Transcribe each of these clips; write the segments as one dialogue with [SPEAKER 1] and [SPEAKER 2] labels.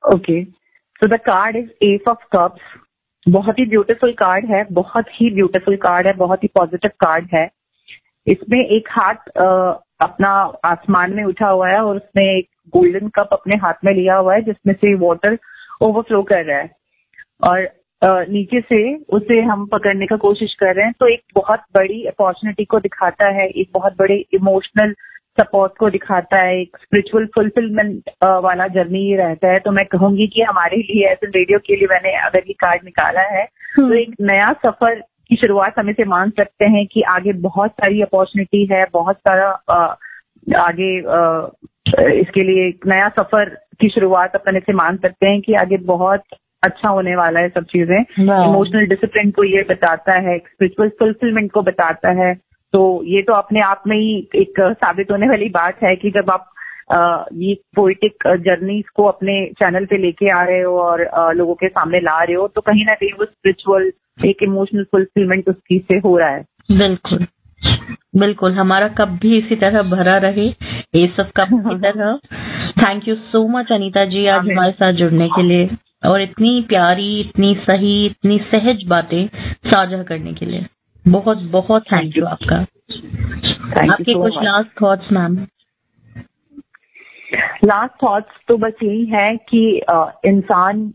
[SPEAKER 1] Okay, so the card is S of cups. बहुत ही beautiful card है, बहुत ही beautiful card है, बहुत ही पॉजिटिव कार्ड है। इसमें एक हाथ अपना आसमान में उठा हुआ है और उसने एक गोल्डन कप अपने हाथ में लिया हुआ है जिसमें से वाटर ओवरफ्लो कर रहा है, और नीचे से उसे हम पकड़ने का कोशिश कर रहे हैं। तो एक बहुत बड़ी अपॉर्चुनिटी को दिखाता है, एक बहुत बड़े इमोशनल सपोर्ट को दिखाता है, एक स्पिरिचुअल फुलफिलमेंट वाला जर्नी ये रहता है। तो मैं कहूंगी कि हमारे लिए एस रेडियो के लिए मैंने अगर ये कार्ड निकाला है तो एक नया सफर की शुरुआत हम इसे मान सकते हैं कि आगे बहुत सारी अपॉर्चुनिटी है, बहुत सारा आगे इसके लिए एक नया सफर की शुरुआत अपन इसे मान सकते हैं कि आगे बहुत अच्छा होने वाला है सब चीजें। इमोशनल डिसिप्लिन को ये बताता है, स्पिरिचुअल फुलफिलमेंट को बताता है। तो ये तो अपने आप में ही एक साबित होने वाली बात है कि जब आप ये पोइटिक जर्नी को अपने चैनल पे लेके आ रहे हो और लोगों के सामने ला रहे हो, तो कहीं ना कहीं वो स्पिरिचुअल एक इमोशनल फुलफिलमेंट उस चीज से हो रहा है।
[SPEAKER 2] बिल्कुल बिल्कुल, हमारा कप भी इसी तरह भरा रहे, ये सब कप की तरह। Thank you so much Anita जी आज हमारे साथ जुड़ने के लिए और इतनी प्यारी, इतनी सही, इतनी सहज बातें साझा करने के लिए। बहुत बहुत थैंक यू आपका। आपके कुछ last thoughts ma'am?
[SPEAKER 1] Last thoughts तो बस यही है कि इंसान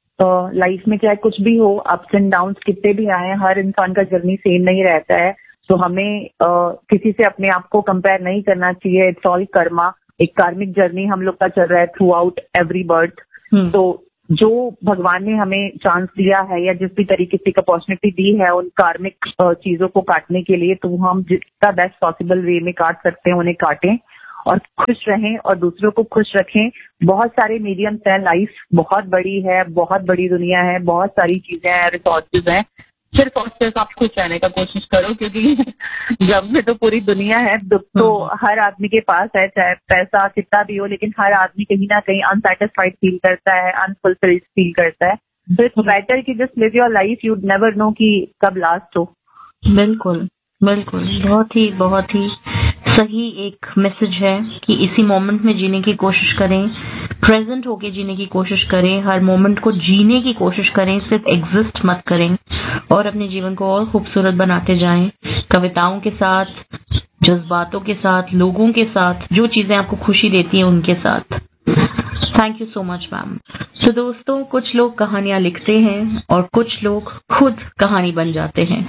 [SPEAKER 1] लाइफ में चाहे कुछ भी हो, अप्स एंड डाउन्स कितने भी आए, हर इंसान का जर्नी सेम नहीं रहता है। तो हमें किसी से अपने आप को कंपेयर नहीं करना चाहिए। इट्स ऑल कर्मा, एक कार्मिक जर्नी हम लोग का चल रहा है थ्रू आउट एवरी बर्थ। तो जो भगवान ने हमें चांस दिया है या जिस भी तरीके से अपॉर्चुनिटी दी है उन कार्मिक चीजों को काटने के लिए, तो हम जितना बेस्ट पॉसिबल वे में काट सकते हैं उन्हें काटें और खुश रहें और दूसरों को खुश रखें। बहुत सारे मीडियम्स हैं, लाइफ बहुत बड़ी है, बहुत बड़ी दुनिया है, बहुत सारी चीजें हैं, रिसोर्सेज हैं। सिर्फ और सिर्फ आप खुश रहने का कोशिश करो, क्योंकि जब में तो पूरी दुनिया है, दुख तो हर आदमी के पास है, चाहे पैसा कितना भी हो, लेकिन हर आदमी कहीं ना कहीं अनसेटिस्फाइड फील करता है, अनफुलफिल्ड फील करता है। तो इट्स बेटर कि just live your life, you never know कि कब लास्ट हो।
[SPEAKER 2] बिल्कुल बिल्कुल, बहुत ही सही एक मैसेज है कि इसी मोमेंट में जीने की कोशिश करें, प्रेजेंट होके जीने की कोशिश करें, हर मोमेंट को जीने की कोशिश करें, सिर्फ एग्जिस्ट मत करें और अपने जीवन को और खूबसूरत बनाते जाएं, कविताओं के साथ, जज्बातों के साथ, लोगों के साथ, जो चीजें आपको खुशी देती हैं उनके साथ। Thank you so much ma'am. तो दोस्तों, कुछ लोग कहानियां लिखते हैं और कुछ लोग खुद कहानी बन जाते हैं।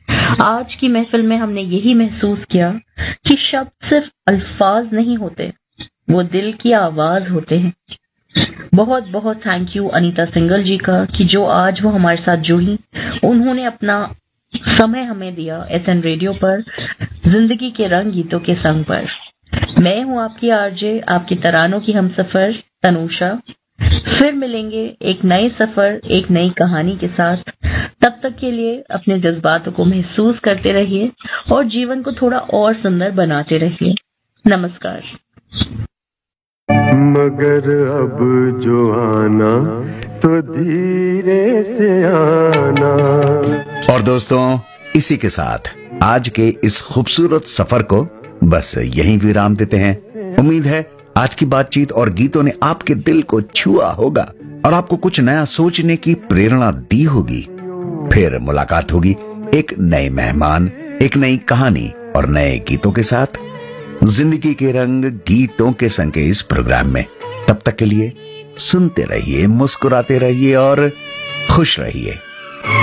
[SPEAKER 2] आज की महफिल में हमने यही महसूस किया कि शब्द सिर्फ अल्फाज नहीं होते, वो दिल की आवाज होते हैं। बहुत बहुत थैंक यू अनीता सिंगल जी का कि जो आज वो हमारे साथ जुड़ी, उन्होंने अपना समय हमें दिया एसएन रेडियो पर, जिंदगी के रंग गीतों के संग पर। मैं हूं आपकी आरजे, आपकी तरानों की हमसफर तनुषा। फिर मिलेंगे एक नए सफर, एक नई कहानी के साथ। तब तक के लिए अपने जज्बातों को महसूस करते रहिए और जीवन को थोड़ा और सुंदर बनाते रहिए। नमस्कार।
[SPEAKER 3] मगर अब जो आना तो धीरे से आना।
[SPEAKER 4] और दोस्तों, इसी के साथ आज के इस खूबसूरत सफर को बस यहीं विराम देते हैं। उम्मीद है आज की बातचीत और गीतों ने आपके दिल को छुआ होगा और आपको कुछ नया सोचने की प्रेरणा दी होगी। फिर मुलाकात होगी एक नए मेहमान, एक नई कहानी और नए गीतों के साथ, जिंदगी के रंग गीतों के संग के इस प्रोग्राम में। तब तक के लिए सुनते रहिए, मुस्कुराते रहिए और खुश रहिए।